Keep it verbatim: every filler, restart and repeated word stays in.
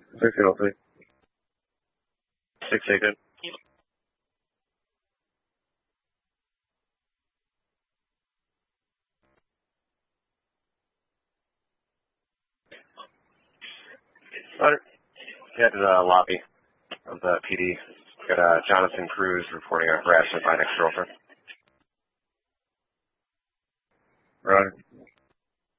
Six eight oh three. Six eight good. Roger. Head to the lobby of the P D. Got uh, Jonathan Cruz reporting a harassment by an ex-girlfriend. Roger.